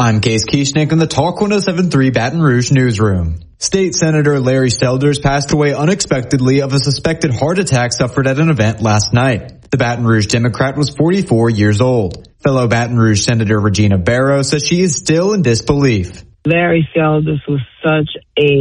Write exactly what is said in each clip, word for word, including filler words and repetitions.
I'm Case Kieschnick in the Talk one oh seven point three Baton Rouge newsroom. State Senator Larry Selders passed away unexpectedly of a suspected heart attack suffered at an event last night. The Baton Rouge Democrat was forty-four years old. Fellow Baton Rouge Senator Regina Barrow says she is still in disbelief. Larry Selders was such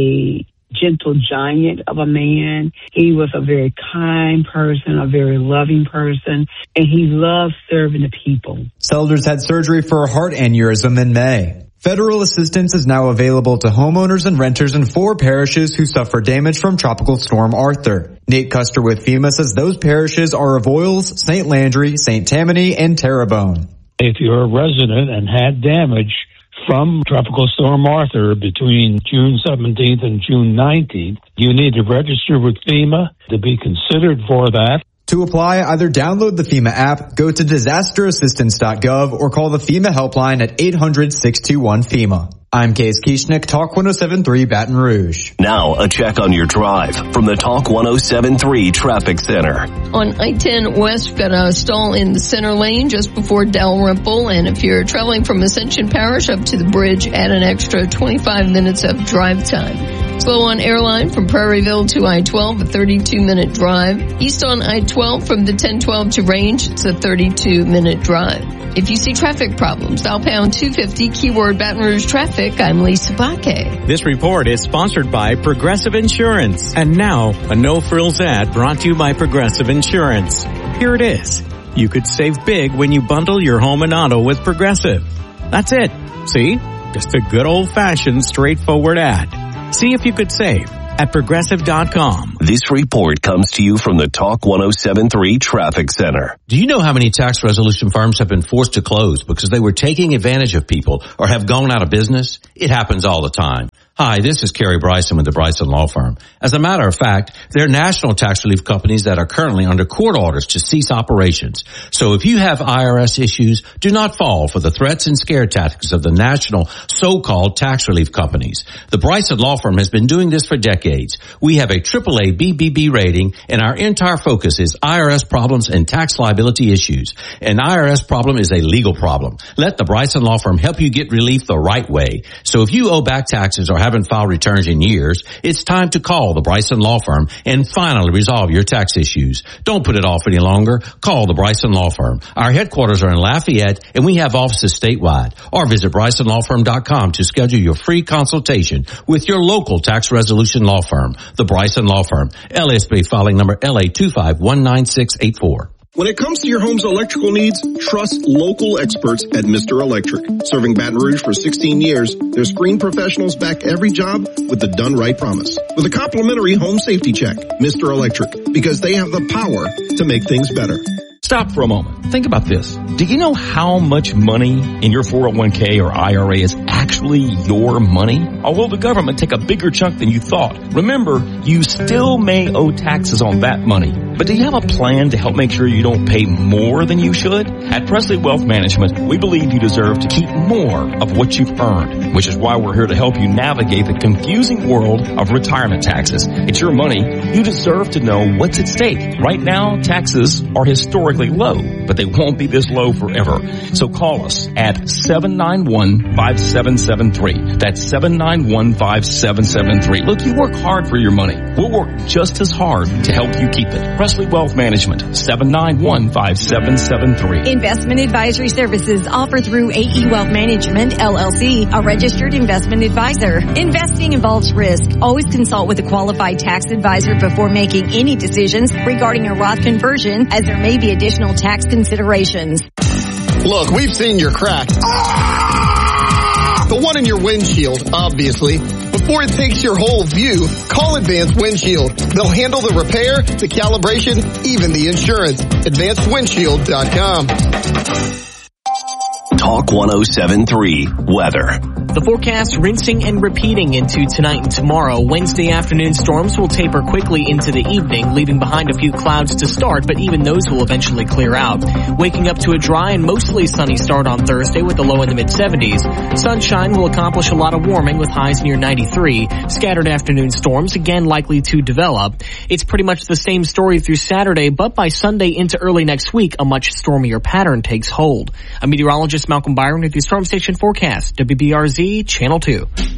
a gentle giant of a man. He was a very kind person, a very loving person, and he loved serving the people. Selders had surgery for a heart aneurysm in May. Federal assistance is now available to homeowners and renters in four parishes who suffered damage from Tropical Storm Arthur. Nate Custer with FEMA says those parishes are Avoyelles, Saint Landry, Saint Tammany, and Terrebonne. If you're a resident and had damage from Tropical Storm Arthur between June seventeenth and June nineteenth, you need to register with FEMA to be considered for that. To apply, either download the FEMA app, go to disaster assistance dot gov, or call the FEMA helpline at eight hundred, six two one, FEMA. I'm Case Kieschnick, Talk one oh seven point three Baton Rouge. Now, a check on your drive from the Talk one oh seven point three Traffic Center. On I ten West, we've got a stall in the center lane just before Dalrymple. And if you're traveling from Ascension Parish up to the bridge, add an extra twenty-five minutes of drive time. Slow on Airline from Prairieville to I twelve, a thirty-two minute drive. East on I twelve from the ten twelve to Range, it's a thirty-two minute drive. If you see traffic problems, dial pound two fifty, keyword Baton Rouge Traffic. I'm Lisa Baque. This report is sponsored by Progressive Insurance. And now, a no-frills ad brought to you by Progressive Insurance. Here it is. You could save big when you bundle your home and auto with Progressive. That's it. See? Just a good old-fashioned, straightforward ad. See if you could save at progressive dot com. This report comes to you from the Talk one oh seven point three Traffic Center. Do you know how many tax resolution firms have been forced to close because they were taking advantage of people or have gone out of business? It happens all the time. Hi, this is Kerry Bryson with the Bryson Law Firm. As a matter of fact, there are national tax relief companies that are currently under court orders to cease operations. So if you have I R S issues, do not fall for the threats and scare tactics of the national so-called tax relief companies. The Bryson Law Firm has been doing this for decades. We have a triple A B B B rating, and our entire focus is I R S problems and tax liability issues. An I R S problem is a legal problem. Let the Bryson Law Firm help you get relief the right way. So if you owe back taxes or haven't filed returns in years, it's time to call the Bryson Law Firm and finally resolve your tax issues. Don't put it off any longer. Call the Bryson Law Firm. Our headquarters are in Lafayette, and we have offices statewide. Or visit bryson law firm dot com to schedule your free consultation with your local tax resolution law firm. The Bryson Law Firm. L S B filing number L A two five one nine six eight four. When it comes to your home's electrical needs, trust local experts at Mister Electric. Serving Baton Rouge for sixteen years, their screen professionals back every job with the done right promise. With a complimentary home safety check, Mister Electric, because they have the power to make things better. Stop for a moment. Think about this. Do you know how much money in your four oh one k or I R A is actually your money? Or will the government take a bigger chunk than you thought? Remember, you still may owe taxes on that money. But do you have a plan to help make sure you don't pay more than you should? At Presley Wealth Management, we believe you deserve to keep more of what you've earned, which is why we're here to help you navigate the confusing world of retirement taxes. It's your money. You deserve to know what's at stake. Right now, taxes are historically low, but they won't be this low forever. So call us at seven nine one, five seven seven three. That's seven nine one, five seven seven three. Look, you work hard for your money. We'll work just as hard to help you keep it. Presley Wealth Management, seven nine one, five seven seven three. Investment advisory services offered through A E Wealth Management, L L C, a registered investment advisor. Investing involves risk. Always consult with a qualified tax advisor before making any decisions regarding a Roth conversion, as there may be additional tax considerations. Look, we've seen your crack. Ah! The one in your windshield, obviously. Before it takes your whole view, call Advanced Windshield. They'll handle the repair, the calibration, even the insurance. advanced windshield dot com. Talk one oh seven point three Weather. The forecast rinsing and repeating into tonight and tomorrow. Wednesday afternoon storms will taper quickly into the evening, leaving behind a few clouds to start, but even those will eventually clear out. Waking up to a dry and mostly sunny start on Thursday with a low in the mid seventies. Sunshine will accomplish a lot of warming with highs near ninety-three. Scattered afternoon storms again likely to develop. It's pretty much the same story through Saturday, but by Sunday into early next week, a much stormier pattern takes hold. I'm meteorologist Malcolm Byron with your Storm Station forecast, W B R Z Channel two.